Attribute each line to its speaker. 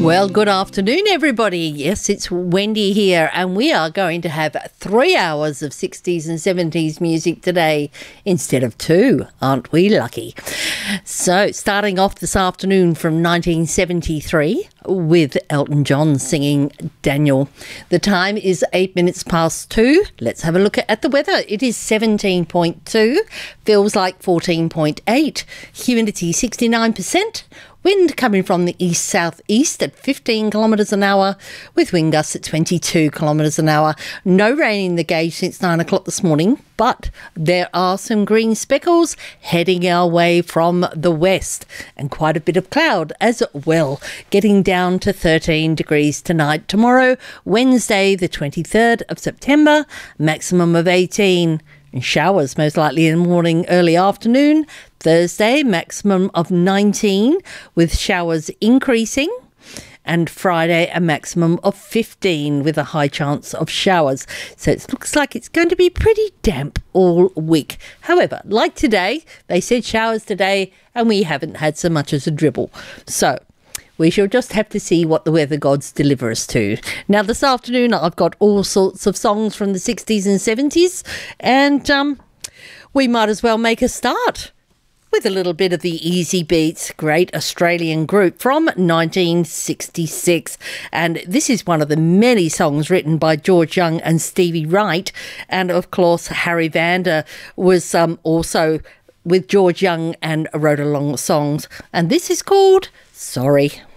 Speaker 1: Well, good afternoon, everybody. Yes, it's Wendy here, and we are going to have 3 hours of 60s and 70s music today instead of 2. Aren't we lucky? So, starting off this afternoon from 1973 with Elton John singing Daniel. The time is 8 minutes past 2. Let's have a look at the weather. It is 17.2, feels like 14.8, humidity 69%. Wind coming from the east-southeast at 15 kilometres an hour with wind gusts at 22 kilometres an hour. No rain in the gauge since 9 o'clock this morning, but there are some green speckles heading our way from the west and quite a bit of cloud as well, getting down to 13 degrees tonight. Tomorrow, Wednesday, the 23rd of September, maximum of 18. And showers most likely in the morning, early afternoon. Thursday, maximum of 19 with showers increasing. And Friday, a maximum of 15 with a high chance of showers. So it looks like it's going to be pretty damp all week. However, like today, they said showers today and we haven't had so much as a dribble. So we shall just have to see what the weather gods deliver us to. Now, this afternoon, I've got all sorts of songs from the 60s and 70s, and we might as well make a start with a little bit of the Easy Beats, great Australian group from 1966. And this is one of the many songs written by George Young and Stevie Wright. And, of course, Harry Vanda was also with George Young and wrote along songs. And this is called Sorry.